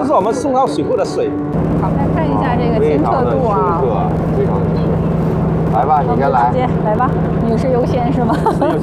这是我们松涛水库的水。 好，来看一下这个清澈度啊， 非常清澈。来吧，你先来。 直接来吧，女士优先是吗？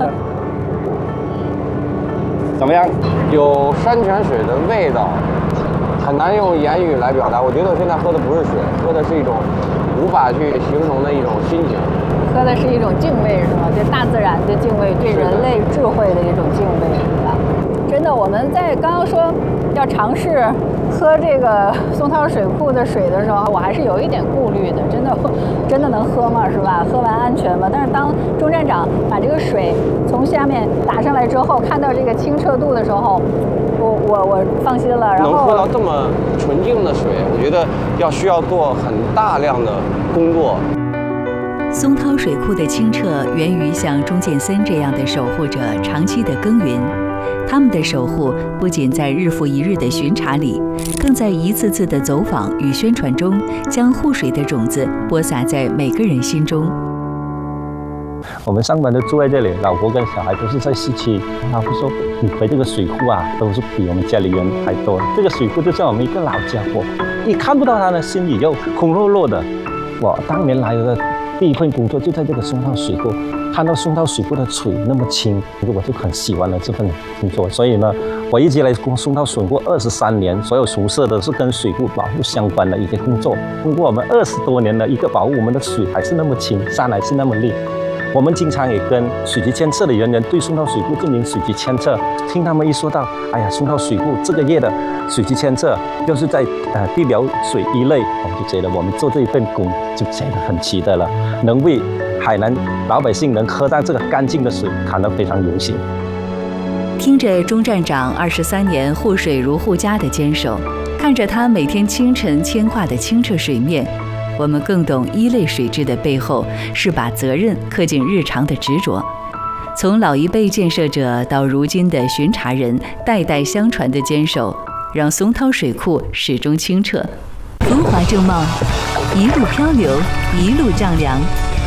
怎么样？ 有山泉水的味道，很难用言语来表达。我觉得我现在喝的不是水，喝的是一种无法去形容的一种心情。 喝的是一种敬畏，是吗？对大自然的敬畏，对人类智慧的一种敬畏，是吧？真的，我们在刚刚说要尝试喝这个松涛水库的水的时候，我还是有一点顾虑的。真的能喝吗？是吧？喝完安全吗？但是当钟站长把这个水从下面打上来之后，看到这个清澈度的时候，我放心了。然后能喝到这么纯净的水，我觉得需要做很大量的工作。 松涛水库的清澈源于像钟建森这样的守护者长期的耕耘。他们的守护不仅在日复一日的巡查里，更在一次次的走访与宣传中，将护水的种子播撒在每个人心中。 我们上班都住在这里，老婆跟小孩都是在市区。他会说：“你回这个水库啊，都是比我们家里人还多。这个水库就像我们一个老家伙，一看不到他的心里又空落落的。”我当年来的第一份工作就在这个松涛水库，看到松涛水库的水那么清，我就很喜欢了这份工作。所以呢，我一直来松涛水库23年，所有从事的是跟水库保护相关的一些工作。通过我们20多年的一个保护，我们的水还是那么清，山还是那么绿。我们经常也跟水局监测的人员对松涛水库进行水局监测，听他们一说到，哎呀，松涛水库这个月的水局监测就是在地表水一类，我们就觉得我们做这一份工就觉得很值得了，能为海南老百姓能喝到这个干净的水，感到非常荣幸。 听着钟站长23年护水如护家的坚守，看着他每天清晨牵挂的清澈水面，我们更懂依类水质的背后是把责任刻进日常的执着。从老一辈建设者到如今的巡查人，代代相传的坚守，让松涛水库始终清澈。风华正茂，一路漂流，一路丈量，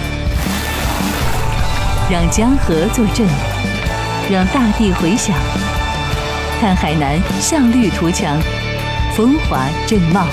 让江河作证，让大地回响。看海南向绿图强，风华正茂。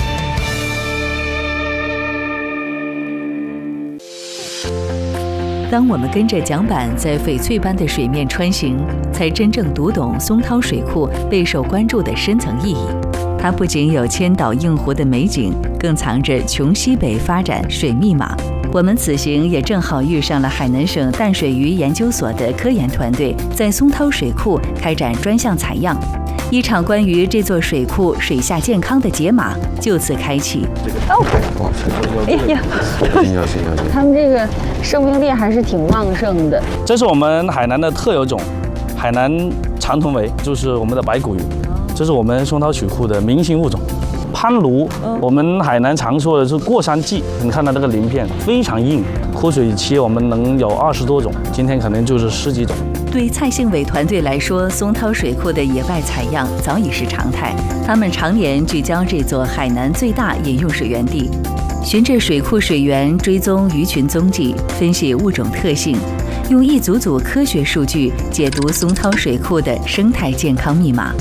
当我们跟着桨板在翡翠般的水面穿行，才真正读懂松涛水库备受关注的深层意义。它不仅有千岛映湖的美景，更藏着穷西北发展水密码。我们此行也正好遇上了海南省淡水鱼研究所的科研团队在松涛水库开展专项采样，一场关于这座水库水下健康的解码就此开启。 哎呀，他们这个生命力还是挺旺盛的。 这是我们海南的特有种，海南长臀尾，就是我们的白骨鱼，这是我们松涛水库的明星物种。攀鲈，我们海南常说的是过山季，你看它这个鳞片非常硬，枯水期我们能有20多种，今天可能就是10几种。 对蔡幸伟团队来说，松涛水库的野外采样早已是常态。他们常年聚焦这座海南最大饮用水源地，循着水库水源追踪鱼群踪迹，分析物种特性，用一组组科学数据解读松涛水库的生态健康密码。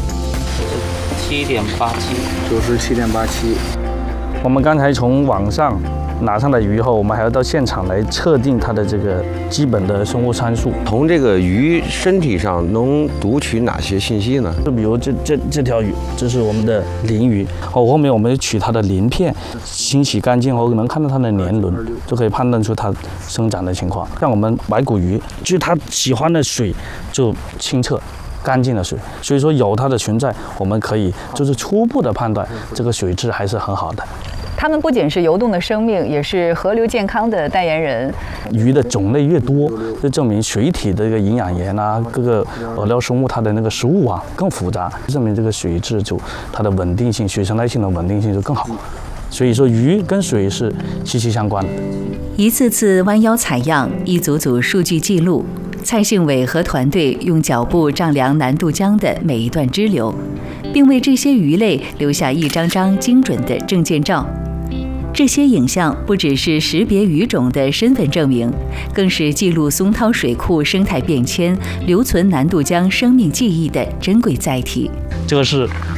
97.87。我们刚才从网上拿上来鱼后，我们还要到现场来测定它的这个基本的生物参数。 从这个鱼身体上能读取哪些信息呢？ 就比如这条鱼，这是我们的鳞鱼，后面我们取它的鳞片，清洗干净后能看到它的年轮，就可以判断出它生长的情况。像我们白骨鱼，就是它喜欢的水就清澈干净的水，所以说有它的存在，我们可以就是初步的判断这个水质还是很好的。 它们不仅是游动的生命，也是河流健康的代言人。 鱼的种类越多，就证明水体的这个营养盐啊，各个饵料生物它的那个食物啊更复杂，证明这个水质就它的稳定性、水生态性的稳定性就更好。所以说鱼跟水是息息相关的。 一次次弯腰采样，一组组数据记录。蔡幸伟和团队用脚步丈量南渡江的每一段支流，并为这些鱼类留下一张张精准的证件照。这些影像不只是识别鱼种的身份证明，更是记录松涛水库生态变迁、留存南渡江生命记忆的珍贵载体。 这个是